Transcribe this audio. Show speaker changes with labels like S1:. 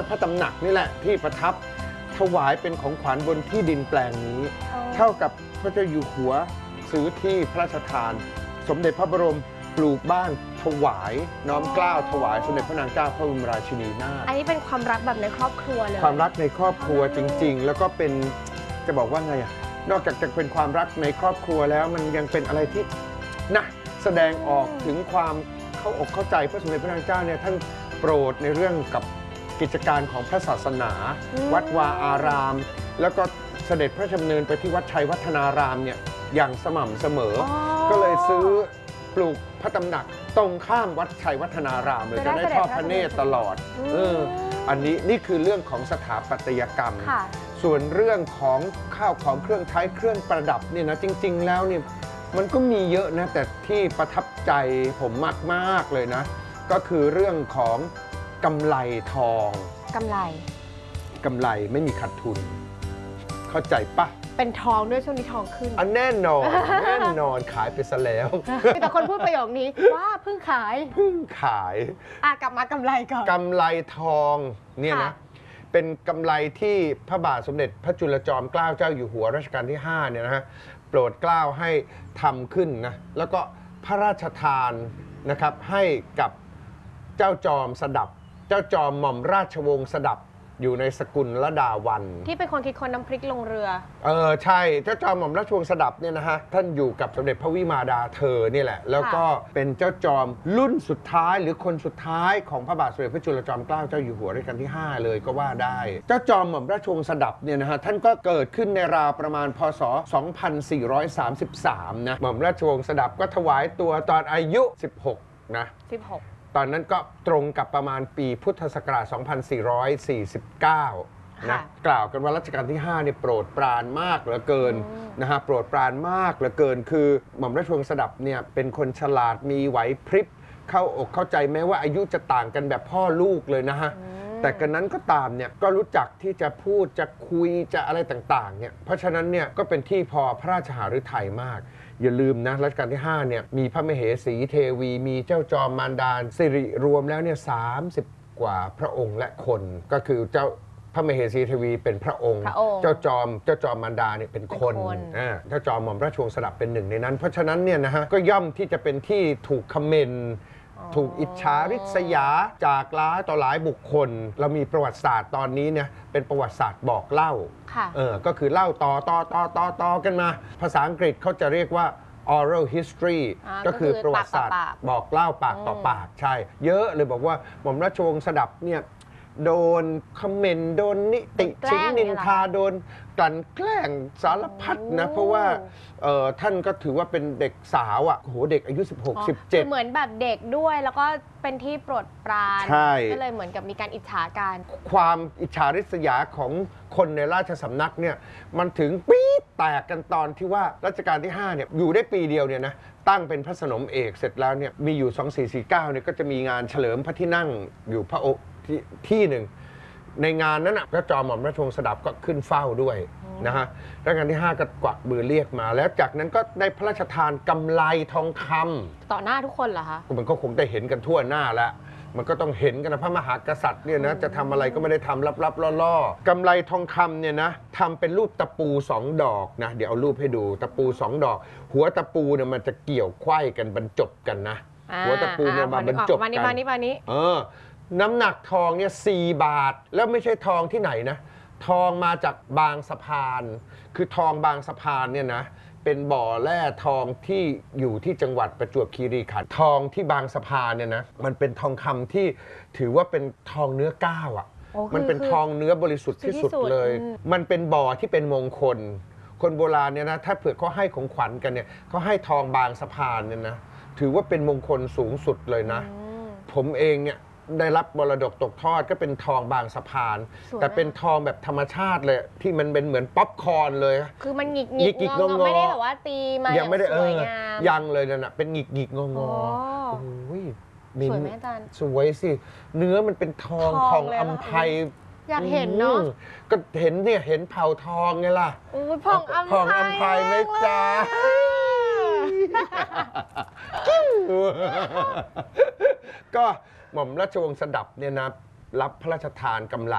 S1: พระตำหนักนี่แหละที่ประทับถวายเป็นของขวัญบนที่ดินแปลงนี้เท่ากับพระเจ้าอยู่หัวซื้อที่พระราชทานสมเด็จพระบรมปลูกบ้านถวายน้อมเกล้าถวายสมเด็จพระนางเจ้าพระบรมราชินีนาถ
S2: อันนี้เป็นความรักแบบในครอบครัวเลย
S1: ความรักในครอบครัวจริงๆแล้วก็เป็นจะบอกว่าไงอะนอกจากจะเป็นความรักในครอบครัวแล้วมันยังเป็นอะไรที่นะแสดงออกถึงความเข้าอกเข้าใจพระสมเด็จพระนางเจ้าเนี่ยท่านโปรดในเรื่องกับกิจการของพระศาสนาวัดวาอารามแล้วก็เสด็จพระราชดำเนินไปที่วัดชัยวัฒนารามเนี่ยอย่างสม่ำเสมอก็เลยซื้อปลูกพระตำหนักตรงข้ามวัดชัยวัฒนารามเลยจะได้ทอดพระเนตรตลอดอันนี้นี่คือเรื่องของสถาปัตยกรรมส่วนเรื่องของข้าวของเครื่องใช้เครื่องประดับเนี่ยนะจริงๆแล้วเนี่ยมันก็มีเยอะนะแต่ที่ประทับใจผมมากๆเลยนะก็คือเรื่องของกำไลทอง
S2: กำไล
S1: ไม่มีขาดทุนเข้าใจปะ
S2: เป็นทองด้วยช่วงนี้ทองขึ้น
S1: อันแน่นอนขายไปซะแล้ว
S2: แต่คนพูดประโยคนี้ว่าเพิ่งขายกลับมากำไลก่อน
S1: กำไลทองเนี่ยนะเป็นกำไลที่พระบาทสมเด็จพระจุลจอมเกล้าเจ้าอยู่หัวรัชกาลที่5เนี่ยนะฮะโปรดเกล้าให้ทำขึ้นนะแล้วก็พระราชทานนะครับให้กับเจ้าจอมสดับเจ้าจอมหม่อมราชวงศ์สดับอยู่ในสกุลละดาวัน
S2: ที่เป็นคนคิดคนน้ำพริกลงเรือ
S1: ใช่เจ้าจอมหม่อมราชวงศ์สดับเนี่ยนะฮะท่านอยู่กับสมเด็จพระวิมาดาเธอนี่แหละแล้วก็เป็นเจ้าจอมรุ่นสุดท้ายหรือคนสุดท้ายของพระบาทสมเด็จพระจุลจอมเกล้าเจ้าอยู่หัวรัชกาลที่5เลยก็ว่าได้เจ้าจอมหม่อมราชวงศ์สดับเนี่ยนะฮะท่านก็เกิดขึ้นในราวประมาณพศ2433นะหม่อมราชวงศ์สดับก็ถวายตัวตอนอายุ16นะตอนนั้นก็ตรงกับประมาณปีพุทธศักราช 2449 นะกล่าวกันว่ารัชกาลที่5เนี่ยโปรดปรานมากเหลือเกินนะฮะโปรดปรานมากเหลือเกินคือหม่อมราชวงศ์สดับเนี่ยเป็นคนฉลาดมีไหวพริบเข้าอกเข้าใจแม้ว่าอายุจะต่างกันแบบพ่อลูกเลยนะฮะแต่กันนั้นก็ตามเนี่ยก็รู้จักที่จะพูดจะคุยจะอะไรต่างๆเนี่ยเพราะฉะนั้นเนี่ยก็เป็นที่พอพระราชหฤทัยมากอย่าลืมนะรัชกาลที่5เนี่ยมีพระมเหสีเทวีมีเจ้าจอมมารดาสิริรวมแล้วเนี่ย30 กว่าพระองค์และคนก็คือเจ้าพระมเหสีเทวีเป็นพระองค์เจ้าจอมมารดาเนี่ยเป็นคนเจ้าจอมหม่อมราชวงศ์สดับเป็นหนึ่งในนั้นเพราะฉะนั้นเนี่ยนะฮะก็ย่อมที่จะเป็นที่ถูกคอมเมนต์ถูกอิจฉาริษยาจากหลายต่อหลายบุคคลเรามีประวัติศาสตร์ตอนนี้เนี่ยเป็นประวัติศาสตร์บอกเล่าก็คือเล่าต่อกันมาภาษาอังกฤษเขาจะเรียกว่า oral history ก็คือประวัติศาสตร์บอกเล่าปากต่อปากใช่เยอะเลยบอกว่าหม่อมราชวงศ์สดับเนี่ยโดนคอมเมนต์โดนนิติชิ้นนินทาโดนกลั่นแกล้งสารพัดนะเพราะว่าท่านก็ถือว่าเป็นเด็กสาวอ่ะโหเด็กอายุ16-17
S2: เหมือนแบบเด็กด้วยแล้วก็เป็นที่โปรดปรานก็เลยเหมือนกับมีการอิจฉากัน
S1: ความอิจฉาริษยาของคนในราชสำนักเนี่ยมันถึงปี๊ดแตกกันตอนที่ว่ารัชกาลที่5เนี่ยอยู่ได้ปีเดียวเนี่ยนะตั้งเป็นพระสนมเอกเสร็จแล้วเนี่ยมีอยู่2449เนี่ยก็จะมีงานเฉลิมพระที่นั่งอยู่พระองค์ที่หนึ่งในงานนั้นพระจอมหม่อมราชวงศ์สดับก็ขึ้นเฝ้าด้วยนะฮะรัชกาลที่5ก็กวักมือเรียกมาแล้วจากนั้นก็ได้พระราชทานกำไลทองคำ
S2: ต่อหน้าทุกคนเหรอคะ
S1: มันก็คงได้เห็นกันทั่วหน้าแล้วมันก็ต้องเห็นกันนะพระมหากษัตริย์เนี่ยนะจะทำอะไรก็ไม่ได้ทำลับๆล่อๆกำไลทองคำเนี่ยนะทำเป็นรูปตะปู2 ดอกนะเดี๋ยวเอารูปให้ดูตะปู2 ดอกหัวตะปูเนี่ยมันจะเกี่ยวไขว้กันบรรจบกันนะหัวตะปูเนี่ยมาบรรจบกันน้ำหนักทองเนี่ย4 บาทแล้วไม่ใช่ทองที่ไหนนะทองมาจากบางสะพานคือทองบางสะพานเนี่ยนะเป็นบ่อแร่ทองที่อยู่ที่จังหวัดประจวบคีรีขันธ์ทองที่บางสะพานเนี่ยนะมันเป็นทองคำที่ถือว่าเป็นทองเนื้อก้าวอ่ะมันเป็นทองเนื้อบริสุทธิ์ที่สุดเลยมันเป็นบ่อที่เป็นมงคลคนโบราณเนี่ยนะถ้าเผื่อเขาให้ของขวัญกันเนี่ยเขาให้ทองบางสะพานเนี่ยนะถือว่าเป็นมงคลสูงสุดเลยนะผมเองเนี่ยได้รับมรดกตกทอดก็เป็นทองบางสะพานแต่เป็นทองแบบธรรมชาติเลยที่มันเป็นเหมือนป๊อปคอร์นเลย
S2: คือมันหงิกงอไม่ได้แบบว่าตีมาอย่างสวยงาม
S1: ยังเลยนะเป็นหงิกงอโอ้ย
S2: สวยไหมอาจารย์
S1: สวยสิเนื้อมันเป็นทองผ่องอัมไพ
S2: อยากเห็นเนาะ
S1: ก็เห็นเนี่ยเห็นเผาทองไงล่ะ
S2: ผ่องอัมไพ
S1: ไหมจ๊ะก็หม่อมราชวงศ์สดับเนี่ยนะรับพระราชทานกำไล